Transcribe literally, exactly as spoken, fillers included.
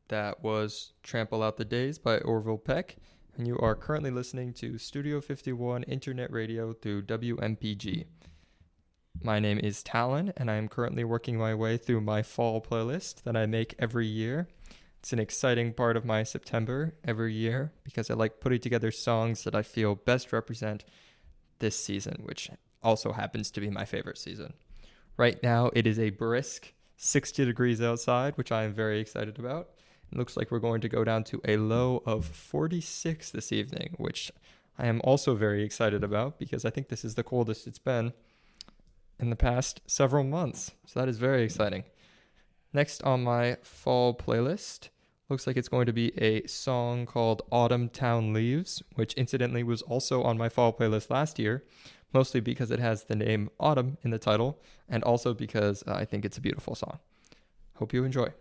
That was Trample Out the Days by Orville Peck, and you are currently listening to Studio fifty-one Internet Radio through W M P G. My name is Talon, and I am currently working my way through my fall playlist that I make every year. It's an exciting part of my September every year because I like putting together songs that I feel best represent this season, which also happens to be my favorite season. Right now, it is a brisk sixty degrees outside, which I am very excited about. It looks like we're going to go down to a low of forty-six this evening, which I am also very excited about because I think this is the coldest it's been in the past several months. So that is very exciting. Next on my fall playlist, looks like it's going to be a song called Autumn Town Leaves, which incidentally was also on my fall playlist last year, mostly because it has the name Autumn in the title, and also because uh, I think it's a beautiful song. Hope you enjoy.